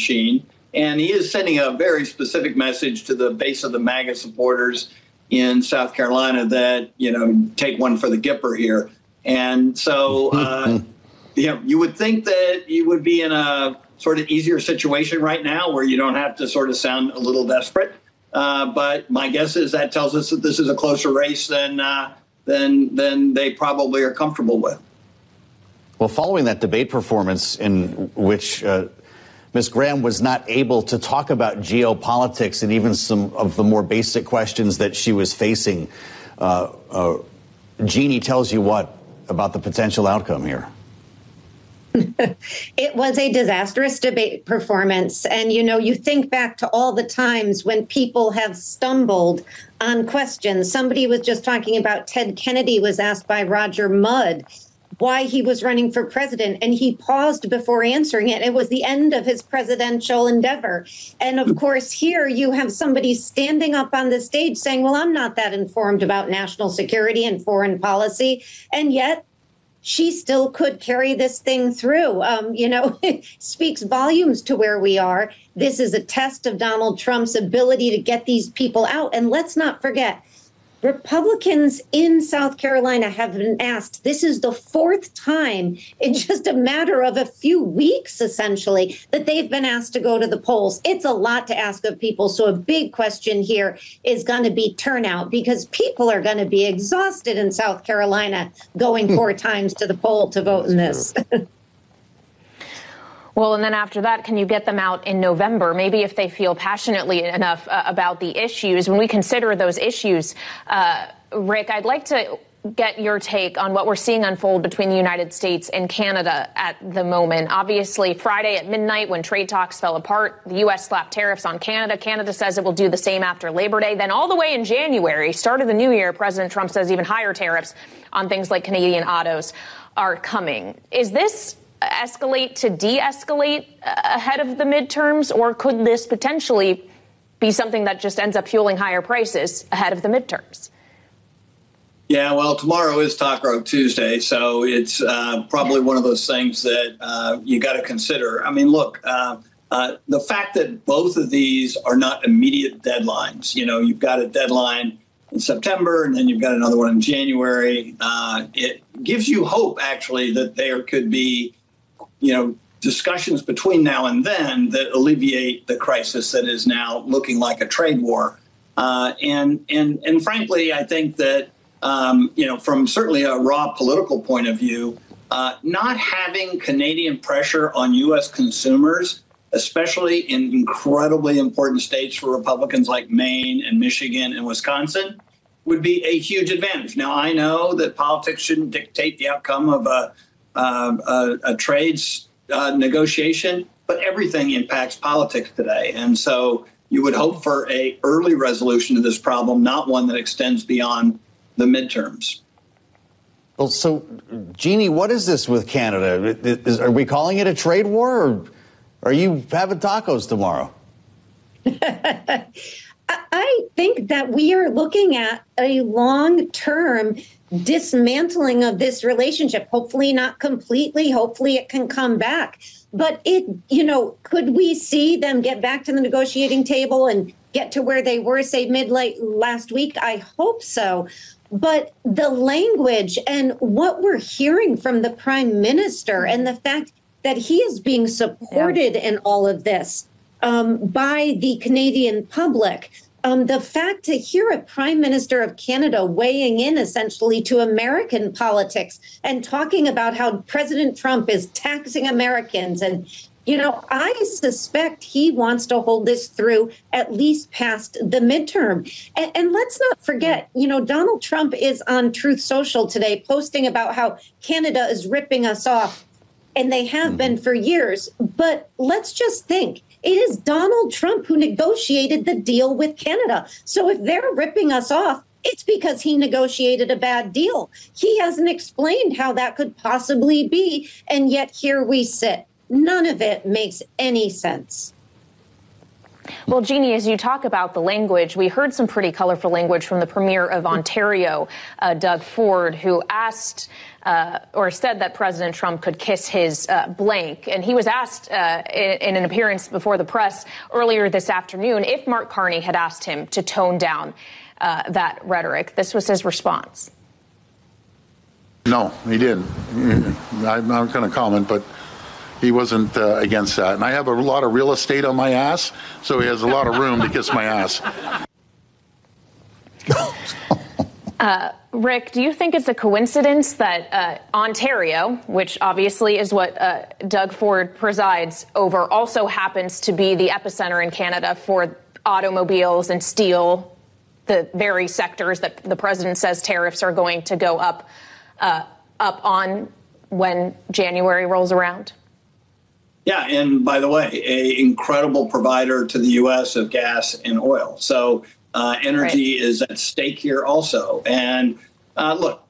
machine. And he is sending a very specific message to the base of the MAGA supporters in South Carolina that, take one for the Gipper here. And so, you would think that you would be in a sort of easier situation right now where you don't have to sort of sound a little desperate. But my guess is that tells us that this is a closer race than they probably are comfortable with. Well, following that debate performance in which Ms. Graham was not able to talk about geopolitics and even some of the more basic questions that she was facing, Jeannie tells you what about the potential outcome here? It was a disastrous debate performance. And, you think back to all the times when people have stumbled on questions. Somebody was just talking about Ted Kennedy was asked by Roger Mudd why he was running for president, and he paused before answering it. It was the end of his presidential endeavor. And of course, here you have somebody standing up on the stage saying, well, I'm not that informed about national security and foreign policy. And yet she still could carry this thing through. It speaks volumes to where we are. This is a test of Donald Trump's ability to get these people out. And let's not forget, Republicans in South Carolina have been asked. This is the fourth time in just a matter of a few weeks, essentially, that they've been asked to go to the polls. It's a lot to ask of people. So a big question here is going to be turnout, because people are going to be exhausted in South Carolina going 4 times to the poll to vote in this. Well, and then after that, can you get them out in November? Maybe if they feel passionately enough about the issues. When we consider those issues, Rick, I'd like to get your take on what we're seeing unfold between the United States and Canada at the moment. Obviously, Friday at midnight, when trade talks fell apart, the U.S. slapped tariffs on Canada. Canada says it will do the same after Labor Day. Then all the way in January, start of the new year, President Trump says even higher tariffs on things like Canadian autos are coming. Is this escalate to de-escalate ahead of the midterms, or could this potentially be something that just ends up fueling higher prices ahead of the midterms? Yeah, well, tomorrow is Taco Tuesday, so it's probably one of those things that you got to consider. I mean, look, the fact that both of these are not immediate deadlines, you've got a deadline in September, and then you've got another one in January. It gives you hope, actually, that there could be discussions between now and then that alleviate the crisis that is now looking like a trade war. And frankly, I think that, from certainly a raw political point of view, not having Canadian pressure on U.S. consumers, especially in incredibly important states for Republicans like Maine and Michigan and Wisconsin, would be a huge advantage. Now, I know that politics shouldn't dictate the outcome of a trades negotiation, but everything impacts politics today. And so you would hope for a early resolution to this problem, not one that extends beyond the midterms. Well, so, Jeannie, what is this with Canada? Are we calling it a trade war, or are you having tacos tomorrow? I think that we are looking at a long-term dismantling of this relationship. Hopefully not completely. Hopefully it can come back. But could we see them get back to the negotiating table and get to where they were, say, mid-late last week? I hope so. But the language and what we're hearing from the prime minister and the fact that he is being supported in all of this by the Canadian public, the fact to hear a prime minister of Canada weighing in essentially to American politics and talking about how President Trump is taxing Americans. And, I suspect he wants to hold this through at least past the midterm. And let's not forget, Donald Trump is on Truth Social today posting about how Canada is ripping us off. And they have been for years. But let's just think. It is Donald Trump who negotiated the deal with Canada. So if they're ripping us off, it's because he negotiated a bad deal. He hasn't explained how that could possibly be. And yet here we sit. None of it makes any sense. Well, Jeannie, as you talk about the language, we heard some pretty colorful language from the Premier of Ontario, Doug Ford, who asked or said that President Trump could kiss his blank. And he was asked in an appearance before the press earlier this afternoon if Mark Carney had asked him to tone down that rhetoric. This was his response. No, he didn't. I'm not going to comment, but he wasn't against that. And I have a lot of real estate on my ass, so he has a lot of room to kiss my ass. Rick, do you think it's a coincidence that Ontario, which obviously is what Doug Ford presides over, also happens to be the epicenter in Canada for automobiles and steel, the very sectors that the president says tariffs are going to go up on when January rolls around? Yeah, and by the way, an incredible provider to the U.S. of gas and oil. So energy is at stake here also. And look,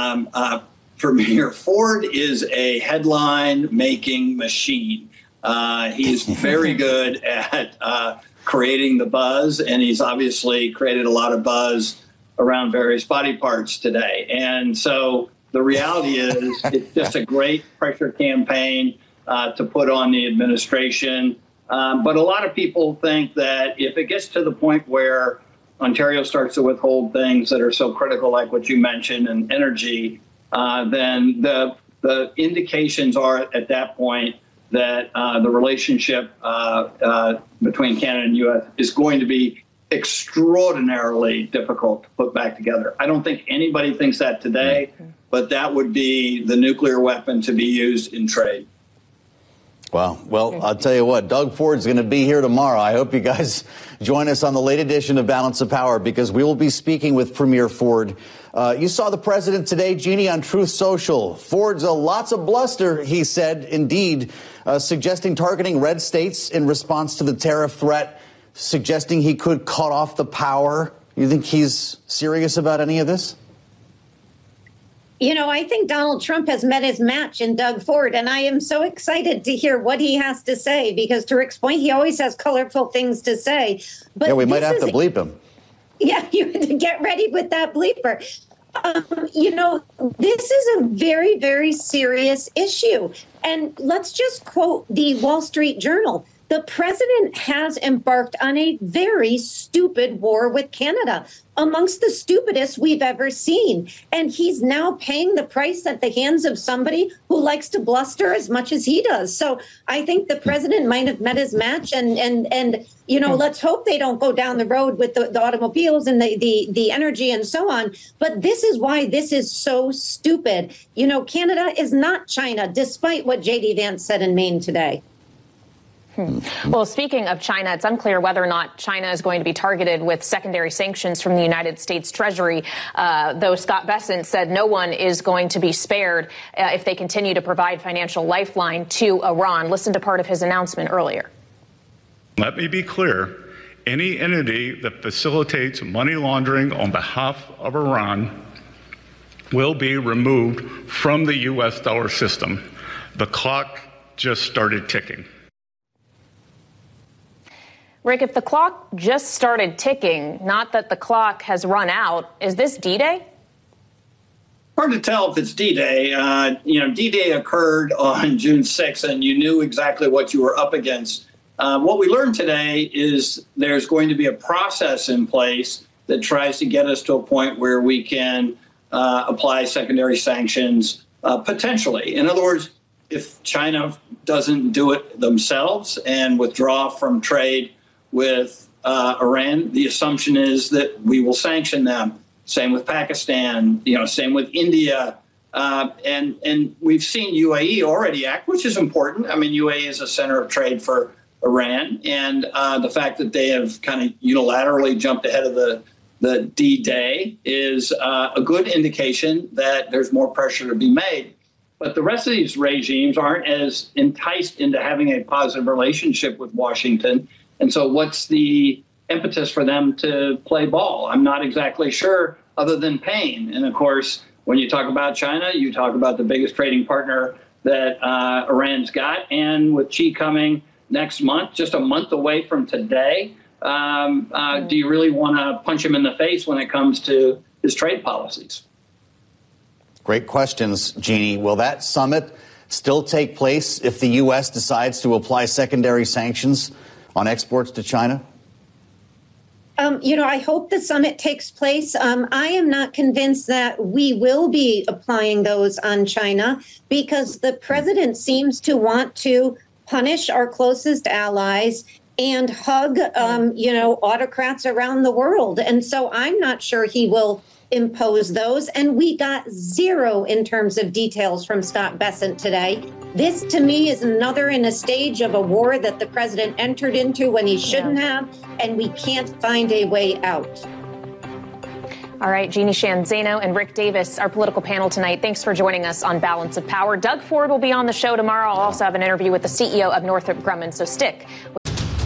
Premier Ford is a headline-making machine. He's very good at creating the buzz, and he's obviously created a lot of buzz around various body parts today. And so the reality is it's just a great pressure campaign to put on the administration. But a lot of people think that if it gets to the point where Ontario starts to withhold things that are so critical, like what you mentioned, and energy, then the indications are at that point that the relationship between Canada and U.S. is going to be extraordinarily difficult to put back together. I don't think anybody thinks that today, but that would be the nuclear weapon to be used in trade. Wow. Well, I'll tell you what, Doug Ford's going to be here tomorrow. I hope you guys join us on the late edition of Balance of Power, because we will be speaking with Premier Ford. You saw the president today, Jeannie, on Truth Social. Ford's lots of bluster, he said, indeed, suggesting targeting red states in response to the tariff threat, suggesting he could cut off the power. You think he's serious about any of this? You know, I think Donald Trump has met his match in Doug Ford, and I am so excited to hear what he has to say, because to Rick's point, he always has colorful things to say. But yeah, we might have to bleep him. Yeah, you had to get ready with that bleeper. You know, this is a very, very serious issue. And let's just quote the Wall Street Journal. The president has embarked on a very stupid war with Canada, amongst the stupidest we've ever seen. And he's now paying the price at the hands of somebody who likes to bluster as much as he does. So I think the president might have met his match. And you know, let's hope they don't go down the road with the automobiles and the energy and so on. But this is why this is so stupid. You know, Canada is not China, despite what J.D. Vance said in Maine today. Well, speaking of China, it's unclear whether or not China is going to be targeted with secondary sanctions from the United States Treasury, though Scott Bessent said no one is going to be spared if they continue to provide financial lifeline to Iran. Listen to part of his announcement earlier. Let me be clear. Any entity that facilitates money laundering on behalf of Iran will be removed from the U.S. dollar system. The clock just started ticking. Rick, if the clock just started ticking, not that the clock has run out, is this D-Day? Hard to tell if it's D-Day. You know, D-Day occurred on June 6th, and you knew exactly what you were up against. What we learned today is there's going to be a process in place that tries to get us to a point where we can apply secondary sanctions potentially. In other words, if China doesn't do it themselves and withdraw from trade with Iran, the assumption is that we will sanction them. Same with Pakistan, you know, same with India. And we've seen UAE already act, which is important. I mean, UAE is a center of trade for Iran. And the fact that they have kind of unilaterally jumped ahead of the D-Day is a good indication that there's more pressure to be made. But the rest of these regimes aren't as enticed into having a positive relationship with Washington. And so what's the impetus for them to play ball? I'm not exactly sure, other than pain. And of course, when you talk about China, you talk about the biggest trading partner that Iran's got. And with Xi coming, next month, just a month away from today, do you really want to punch him in the face when it comes to his trade policies? Great questions, Jeannie. Will that summit still take place if the U.S. decides to apply secondary sanctions on exports to China? I hope the summit takes place. I am not convinced that we will be applying those on China because the president seems to want to punish our closest allies and hug, autocrats around the world. And so I'm not sure he will impose those. And we got zero in terms of details from Scott Bessent today. This, to me, is another in a stage of a war that the president entered into when he shouldn't have, and we can't find a way out. All right, Jeannie Sheehan Zaino and Rick Davis, our political panel tonight. Thanks for joining us on Balance of Power. Doug Ford will be on the show tomorrow. I'll also have an interview with the CEO of Northrop Grumman, so stick with